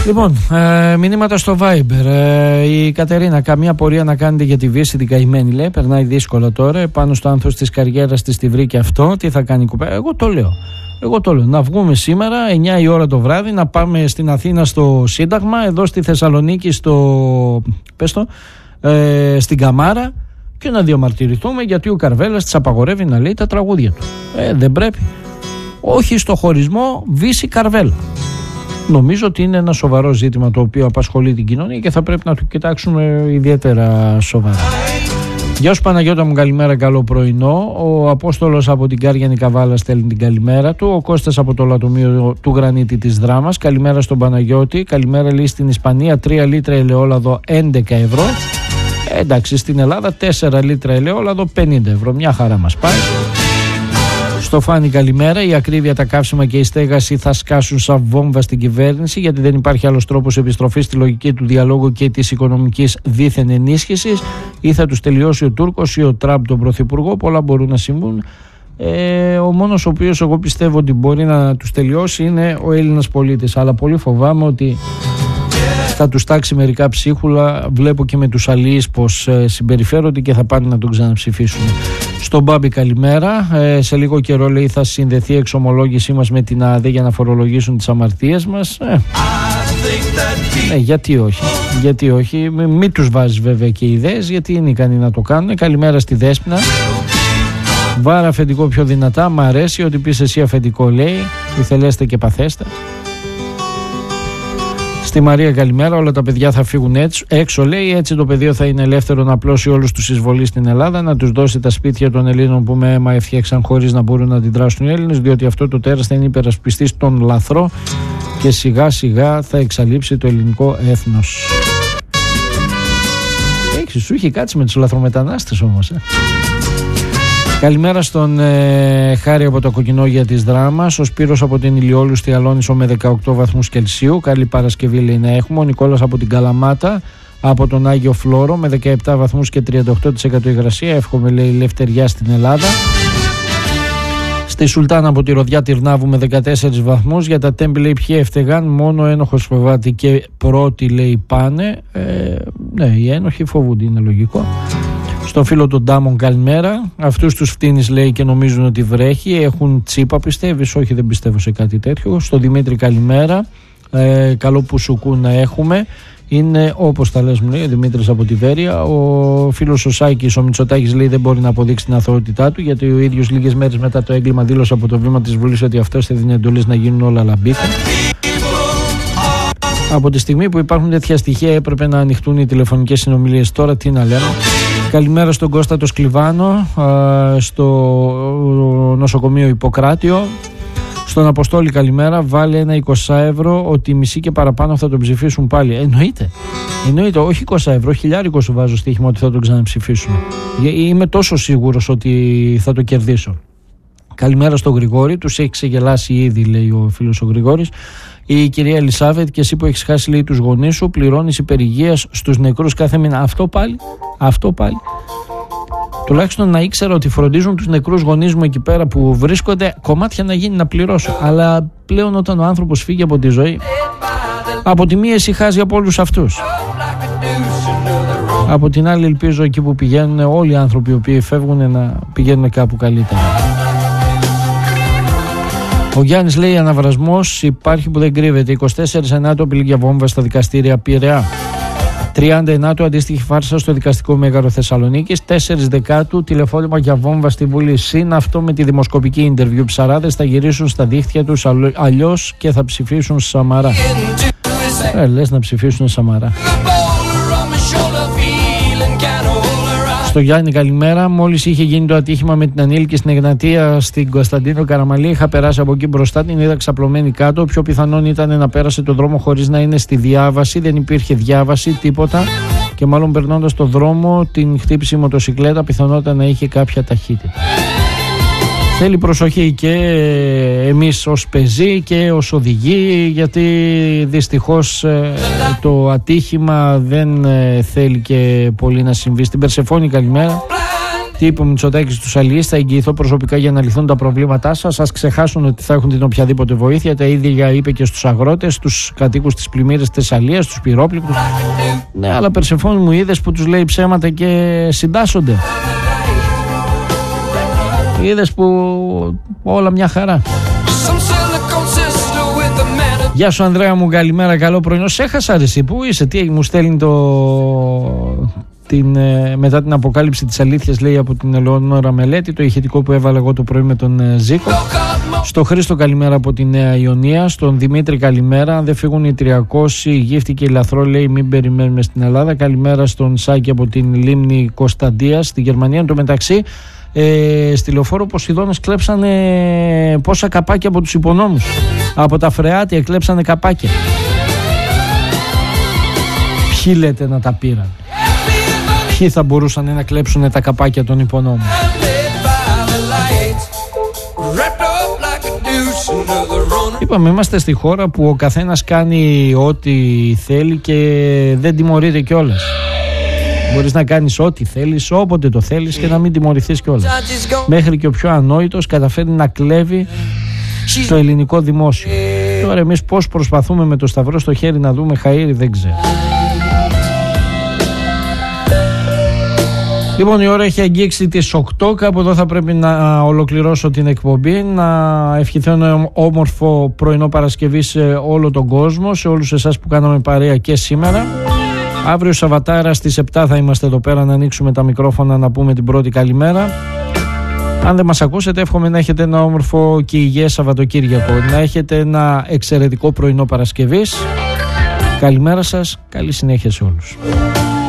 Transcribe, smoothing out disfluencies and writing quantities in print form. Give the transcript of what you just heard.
Λοιπόν, μηνύματα στο Viber. Η Κατερίνα, καμία πορεία να κάνετε για τη Βύση, την καημένη, λέει. Περνάει δύσκολα τώρα. Πάνω στο άνθος της καριέρας της τη βρήκε αυτό. Τι θα κάνει η κουπέ? Εγώ το λέω. Να βγούμε σήμερα 9 η ώρα το βράδυ, να πάμε στην Αθήνα στο Σύνταγμα, εδώ στη Θεσσαλονίκη στην Καμάρα, και να διαμαρτυρηθούμε γιατί ο Καρβέλας της απαγορεύει να λέει τα τραγούδια του. Δεν πρέπει. Όχι στο χωρισμό Βύση Καρβέλα. Νομίζω ότι είναι ένα σοβαρό ζήτημα το οποίο απασχολεί την κοινωνία και θα πρέπει να το κοιτάξουμε ιδιαίτερα σοβαρά. Γεια σου Παναγιώτα μου, καλημέρα, καλό πρωινό. Ο Απόστολος από την Κάριανη Καβάλα στέλνει την καλημέρα του. Ο Κώστας από το λατομείο του Γρανίτη της Δράμας. Καλημέρα στον Παναγιώτη. Καλημέρα, λέει, στην Ισπανία 3 λίτρα ελαιόλαδο 11 ευρώ. Εντάξει, στην Ελλάδα 4 λίτρα ελαιόλαδο 50 ευρώ. Μια χαρά μας πάει. Στο Φάνη καλημέρα. Η ακρίβεια, τα καύσιμα και η στέγαση θα σκάσουν σαν βόμβα στην κυβέρνηση, γιατί δεν υπάρχει άλλος τρόπος επιστροφής στη λογική του διαλόγου και της οικονομικής δίθεν ενίσχυσης. Ή θα τους τελειώσει ο Τούρκος ή ο Τραμπ τον πρωθυπουργό. Πολλά μπορούν να συμβούν. Ο μόνος ο οποίος εγώ πιστεύω ότι μπορεί να τους τελειώσει είναι ο Έλληνας πολίτης. Αλλά πολύ φοβάμαι ότι θα τους τάξει μερικά ψίχουλα. Βλέπω και με τους αλλοίς πως συμπεριφέρονται και θα πάνε να τον ξαναψηφίσουν. Στον Μπάμπη καλημέρα. Σε λίγο καιρό, λέει, θα συνδεθεί η εξομολόγησή μας με την ΑΔΕ για να φορολογήσουν τις αμαρτίες μας. Γιατί όχι. Μην τους βάζεις βέβαια και ιδέες, γιατί είναι ικανοί να το κάνουν. Καλημέρα στη Δέσποινα. Βάρα αφεντικό πιο δυνατά. Μ' αρέσει ότι πεις εσύ αφεντικό, λέει. Ηθελέστε και παθέστε. Στη Μαρία καλημέρα. Όλα τα παιδιά θα φύγουν έξω, λέει. Έτσι το πεδίο θα είναι ελεύθερο να απλώσει όλους τους εισβολείς στην Ελλάδα, να τους δώσει τα σπίτια των Ελλήνων που με αίμα έφτιαξαν χωρίς να μπορούν να αντιδράσουν οι Έλληνες, διότι αυτό το τέρας θα είναι υπερασπιστής των λαθρών και σιγά σιγά θα εξαλείψει το ελληνικό έθνος. Σου είχε κάτσει με τους λαθρομετανάστες όμως. Καλημέρα στον Χάρη από το Κοκκινόγια της Δράμας. Ο Σπύρος από την Ηλιόλου στη Αλόνισο με 18 βαθμούς Κελσίου. Καλή Παρασκευή, λέει, να έχουμε. Ο Νικόλας από την Καλαμάτα, από τον Άγιο Φλόρο, με 17 βαθμούς και 38% υγρασία. Εύχομαι, λέει, ελευθεριά στην Ελλάδα. Στη Σουλτάνα από τη Ροδιά Τυρνάβου με 14 βαθμούς. Για τα Τέμπη, λέει, ποιοι έφταιγαν? Μόνο ένοχος φοβάται και πρώτοι, λέει, πάνε. Ναι, οι ένοχοι φοβούνται, είναι λογικό. Στον φίλο των Ντάμων καλημέρα. Αυτούς τους φτύνεις, λέει, και νομίζουν ότι βρέχει. Έχουν τσίπα, πιστεύεις? Όχι, δεν πιστεύω σε κάτι τέτοιο. Στον Δημήτρη καλημέρα. Καλό που σουκού να έχουμε. Είναι όπως τα λες, μου λέει ο Δημήτρης από τη Βέρεια. Ο φίλος ο Σάκης, ο Μητσοτάκης, λέει, δεν μπορεί να αποδείξει την αθωότητά του, γιατί ο ίδιος λίγες μέρες μετά το έγκλημα δήλωσε από το βήμα της Βουλής ότι αυτός θα δίνει εντολές να γίνουν όλα λαμπίκα. Από τη στιγμή που υπάρχουν τέτοια στοιχεία έπρεπε να ανοιχτούν οι τηλεφωνικές συνομιλίες. Τώρα τι να λέμε. Καλημέρα στον Κώστα το Σκλιβάνο, στο νοσοκομείο Ιπποκράτιο. Στον Αποστόλη καλημέρα. Βάλε ένα 20 ευρώ, ότι μισή και παραπάνω θα τον ψηφίσουν πάλι. Εννοείται, όχι 20 ευρώ, χιλιάρικο σου βάζω στοίχημα ότι θα τον ξαναψηφίσουν. Είμαι τόσο σίγουρος ότι θα το κερδίσω. Καλημέρα στον Γρηγόρη, τους έχει ξεγελάσει ήδη, λέει ο φίλος ο Γρηγόρης. Η κυρία Ελισάβετ, και εσύ που έχεις χάσει, λέει, τους γονείς σου, πληρώνεις υπερηγείας στους νεκρούς κάθε μήνα. Αυτό πάλι. Τουλάχιστον να ήξερα ότι φροντίζουν τους νεκρούς γονείς μου εκεί πέρα που βρίσκονται, κομμάτια να γίνει να πληρώσω. Αλλά πλέον όταν ο άνθρωπος φύγει από τη ζωή, από τη μία ησυχάζει από όλους αυτούς. Από την άλλη ελπίζω εκεί που πηγαίνουν όλοι οι άνθρωποι οι οποίοι φεύγουν να πηγαίνουν κάπου καλύτερα. Ο Γιάννης, λέει, αναβρασμός υπάρχει που δεν κρύβεται. 24 Ενάτου απειλή για βόμβα στα δικαστήρια Πειραιά. 30 Ενάτου αντίστοιχη φάρσα στο δικαστικό μέγαρο Θεσσαλονίκης. 4 Δεκάτου τηλεφώνημα για βόμβα στη Βουλή. Συν αυτό με τη δημοσκοπική ίντερβιου. Ψαράδες θα γυρίσουν στα δίχτυα τους αλλιώς και θα ψηφίσουν Σαμαρά. Λες να ψηφίσουν Σαμαρά. Στο Γιάννη καλημέρα. Μόλις είχε γίνει το ατύχημα με την ανήλικη στην Εγνατία στην Κωνσταντίνο Καραμαλή, είχα περάσει από εκεί μπροστά, την είδα ξαπλωμένη κάτω. Πιο πιθανόν ήταν να πέρασε τον δρόμο χωρίς να είναι στη διάβαση. Δεν υπήρχε διάβαση, τίποτα. Και μάλλον περνώντας τον δρόμο την χτύπησε η μοτοσικλέτα, πιθανότατα να είχε κάποια ταχύτητα. Θέλει προσοχή και εμείς ως πεζοί και ως οδηγοί, γιατί δυστυχώς το ατύχημα δεν θέλει και πολύ να συμβεί. Στην Περσεφόνη καλημέρα. Τι είπε ο Μητσοτάκης στους αλληλείς? Θα εγγυηθώ προσωπικά για να λυθούν τα προβλήματά σας. Ας ξεχάσουν ότι θα έχουν την οποιαδήποτε βοήθεια. Τα ίδια είπε και στους αγρότες, στους κατοίκους της πλημμύρας της Θεσσαλίας, στους πυρόπληκτους. Ναι, αλλά Περσεφόνη μου, είδες που τους λέει ψέματα και συντάσσονται? Είδες που όλα μια χαρά. Γεια σου Ανδρέα μου, καλημέρα, καλό πρωινό. Σε έχασα ρε εσύ, πού είσαι? Τι μου στέλνει μετά την αποκάλυψη της αλήθειας, λέει, από την Ελεονόρα Μελέτη, το ηχητικό που έβαλα εγώ το πρωί με τον Ζήκο. Στο Χρήστο καλημέρα από τη Νέα Ιωνία. Στον Δημήτρη καλημέρα. Αν δεν φύγουν οι 300, γύφτηκε η Λαθρό, λέει, μην περιμένουμε στην Ελλάδα. Καλημέρα στον Σάκη από την Λίμνη Κωνσταντίας στη Γερμανία. Εν τω μεταξύ, στη Λεωφόρο Ποσειδώνες κλέψανε πόσα καπάκια από τους υπονόμους. Από τα Φρεάτια κλέψανε καπάκια. Ποιοι λέτε να τα πήραν? Ποιοι θα μπορούσαν να κλέψουν τα καπάκια των υπονόμων? Είπαμε, είμαστε στη χώρα που ο καθένας κάνει ό,τι θέλει και δεν τιμωρείται κιόλας. Μπορείς να κάνεις ό,τι θέλεις, όποτε το θέλεις και να μην τιμωρηθείς κιόλας. Μέχρι και ο πιο ανόητος καταφέρει να κλέβει στο ελληνικό δημόσιο. Τώρα εμείς πώς προσπαθούμε με το σταυρό στο χέρι να δούμε χαΐρι, δεν ξέρω. Λοιπόν, η ώρα έχει αγγίξει τις 8. Κάπου εδώ θα πρέπει να ολοκληρώσω την εκπομπή. Να ευχηθώ ένα όμορφο πρωινό Παρασκευή σε όλο τον κόσμο, σε όλους εσάς που κάναμε παρέα και σήμερα. Αύριο Σαββατάρα στις 7 θα είμαστε εδώ πέρα να ανοίξουμε τα μικρόφωνα, να πούμε την πρώτη καλημέρα. Αν δεν μας ακούσετε, εύχομαι να έχετε ένα όμορφο και υγιές Σαββατοκύριακο. Να έχετε ένα εξαιρετικό πρωινό Παρασκευής. Καλημέρα σας, καλή συνέχεια σε όλους.